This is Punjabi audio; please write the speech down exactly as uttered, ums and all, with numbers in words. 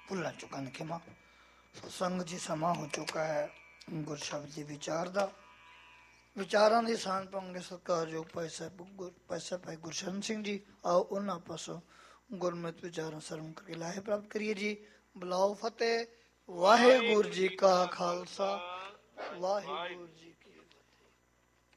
ਭੁੱਲਾਂ ਚੁੱਕਾ ਨੇ ਖਿਮਾ। ਸਤਸੰਗ ਜੀ ਸਮਾਂ ਹੋ ਚੁੱਕਾ ਹੈ ਗੁਰ ਸ਼ਬਦ ਦੇ ਵਿਚਾਰ ਦਾ। ਵਿਚਾਰਾਂ ਦੀ ਸਾਂਝ ਪਾਉਂਗੇ ਸਤਿਕਾਰਯੋਗ ਭਾਈ ਸਾਹਿਬ ਗੁਰ ਭਾਈ ਸਾਹਿਬ ਭਾਈ ਗੁਰਸ਼ਰਨ ਸਿੰਘ ਜੀ। ਆਓ ਉਹਨਾਂ ਪਾਸੋਂ ਗੁਰਮਤਿ ਵਿਚਾਰਾਂ ਸਰਵਣ ਕਰਕੇ ਲਾਹੇ ਪ੍ਰਾਪਤ ਕਰੀਏ ਜੀ। ਬੁਲਾਓ ਫਤਿਹ। ਵਾਹਿਗੁਰੂ ਜੀ ਕਾ ਖਾਲਸਾ ਵਾਹਿਗੁਰੂ ਜੀ